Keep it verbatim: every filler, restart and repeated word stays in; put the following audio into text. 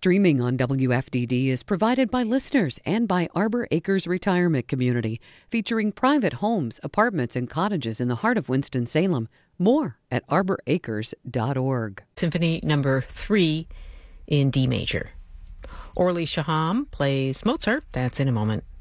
Streaming on W F D D is provided by listeners and by Arbor Acres Retirement Community, featuring private homes, apartments, and cottages in the heart of Winston-Salem. More at arbor acres dot org. Symphony number three in D major. Orly Shaham plays Mozart. That's in a moment.